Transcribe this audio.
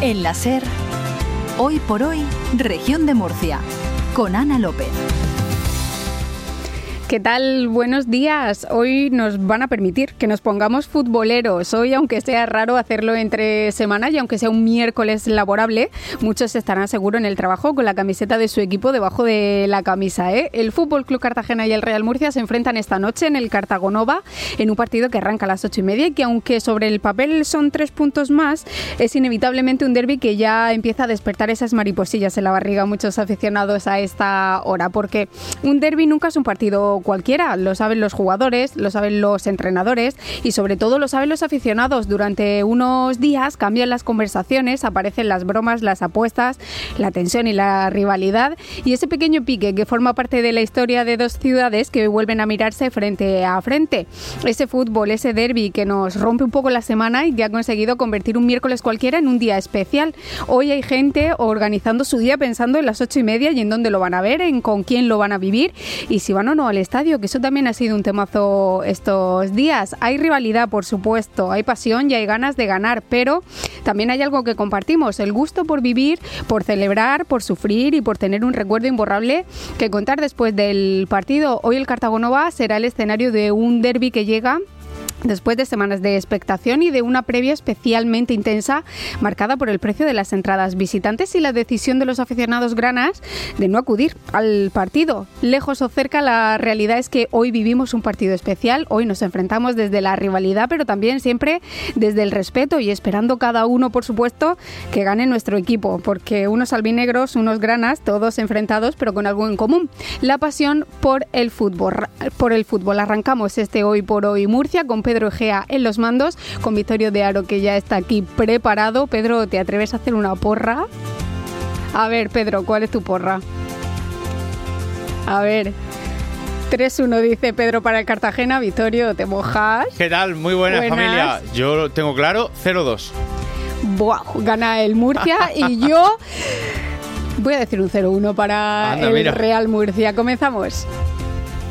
En la SER, Hoy por Hoy, Región de Murcia, con Ana López. ¿Qué tal? Buenos días. Hoy nos van a permitir que nos pongamos futboleros. Hoy, aunque sea raro hacerlo entre semana y aunque sea un miércoles laborable, muchos estarán seguro en el trabajo con la camiseta de su equipo debajo de la camisa, ¿eh? El Fútbol Club Cartagena y el Real Murcia se enfrentan esta noche en el Cartagonova en un partido que arranca a las 8:30 y que, aunque sobre el papel son 3 puntos más, es inevitablemente un derbi que ya empieza a despertar esas mariposillas en la barriga a muchos aficionados a esta hora, porque un derbi nunca es un partido cualquiera, lo saben los jugadores, lo saben los entrenadores y sobre todo lo saben los aficionados. Durante unos días cambian las conversaciones, aparecen las bromas, las apuestas, la tensión y la rivalidad y ese pequeño pique que forma parte de la historia de dos ciudades que vuelven a mirarse frente a frente. Ese fútbol, ese derbi que nos rompe un poco la semana y que ha conseguido convertir un miércoles cualquiera en un día especial. Hoy hay gente organizando su día pensando en las 8:30 y en dónde lo van a ver, en con quién lo van a vivir y si van o no al estadio, que eso también ha sido un temazo estos días. Hay rivalidad, por supuesto, hay pasión y hay ganas de ganar, pero también hay algo que compartimos, el gusto por vivir, por celebrar, por sufrir y por tener un recuerdo imborrable que contar después del partido. Hoy el Cartagonova será el escenario de un derbi que llega después de semanas de expectación y de una previa especialmente intensa marcada por el precio de las entradas visitantes y la decisión de los aficionados granas de no acudir al partido. Lejos o cerca, la realidad es que hoy vivimos un partido especial, hoy nos enfrentamos desde la rivalidad, pero también siempre desde el respeto y esperando cada uno, por supuesto, que gane nuestro equipo, porque unos albinegros, unos granas, todos enfrentados, pero con algo en común, la pasión por el fútbol. Arrancamos este Hoy por Hoy Murcia con Pedro Egea en los mandos, con Vittorio de Aro, que ya está aquí preparado. Pedro, ¿te atreves a hacer una porra? A ver, Pedro, ¿cuál es tu porra? A ver, 3-1 dice Pedro para el Cartagena. Vittorio, ¿te mojas? ¿Qué tal? Muy buenas, familia. Yo lo tengo claro, 0-2. Buah, gana el Murcia y yo voy a decir un 0-1 para el Real Murcia. Comenzamos.